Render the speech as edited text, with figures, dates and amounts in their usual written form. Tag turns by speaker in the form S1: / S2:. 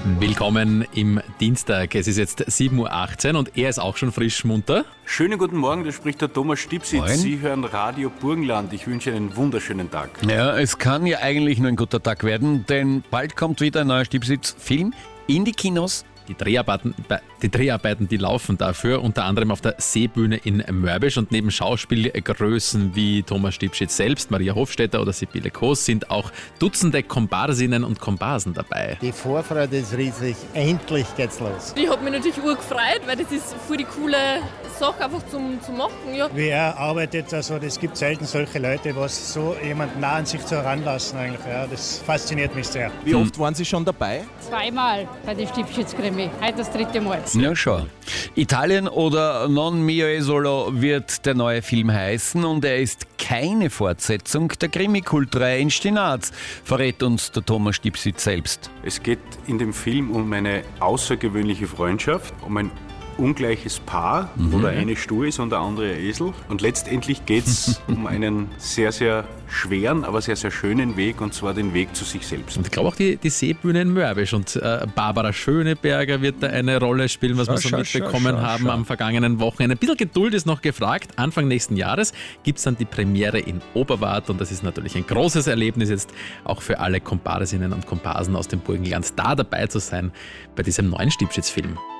S1: Willkommen im Dienstag. Es ist jetzt 7.18 Uhr und er ist auch schon frisch munter.
S2: Schönen guten Morgen, da spricht der Thomas Stipsitz.
S3: Moin.
S2: Sie hören Radio Burgenland. Ich wünsche einen wunderschönen Tag.
S3: Ja, es kann ja eigentlich nur ein guter Tag werden, denn bald kommt wieder ein neuer Stipsitz-Film in die Kinos.
S1: Die Dreharbeiten, die laufen dafür, unter anderem auf der Seebühne in Mörbisch. Und neben Schauspielgrößen wie Thomas Stipsitz selbst, Maria Hofstetter oder Sibylle Koos sind auch Dutzende Komparsinnen und Komparsen dabei.
S4: Die Vorfreude ist riesig. Endlich geht's los.
S5: Ich habe mich natürlich urgefreut, weil das ist voll die coole Sache einfach zum machen. Ja.
S4: Wer arbeitet also, es gibt selten solche Leute, was so jemand nah an sich so heranlassen eigentlich. Ja, das fasziniert mich sehr.
S6: Wie oft waren Sie schon dabei?
S7: Zweimal bei den Stipsitz-Krimi. Heute das 3. Mal.
S3: Ja, schon. Italien oder Non mio e solo wird der neue Film heißen und er ist keine Fortsetzung der Krimi-Kultreihe in Stinaz, verrät uns der Thomas Stipsitz selbst.
S2: Es geht in dem Film um eine außergewöhnliche Freundschaft, um ein ungleiches Paar, wo der eine stur ist und der andere ein Esel. Und letztendlich geht es um einen sehr, sehr schweren, aber sehr, sehr schönen Weg, und zwar den Weg zu sich selbst.
S1: Und ich glaube auch die Seebühne in Mörbisch. Und Barbara Schöneberger wird da eine Rolle spielen, was wir so mitbekommen haben am vergangenen Wochenende. Ein bisschen Geduld ist noch gefragt. Anfang nächsten Jahres gibt es dann die Premiere in Oberwart und das ist natürlich ein großes Erlebnis jetzt auch für alle Komparsinnen und Komparsen aus dem Burgenland, da dabei zu sein bei diesem neuen Stipsitz-Film.